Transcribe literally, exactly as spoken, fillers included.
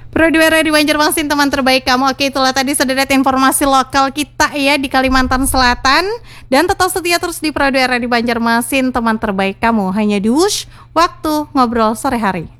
Pro dua R di Banjarmasin, teman terbaik kamu. Oke, itulah tadi sederet informasi lokal kita ya di Kalimantan Selatan. Dan tetap setia terus di Pro dua R di Banjarmasin, teman terbaik kamu. Hanya di Wush, waktu ngobrol sore hari.